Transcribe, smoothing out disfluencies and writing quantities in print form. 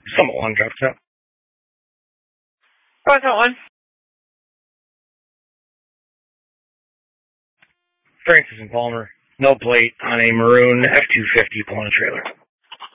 Summit One drop top. Summit One. Francis and Palmer. No plate on a maroon F-250 pulling a trailer.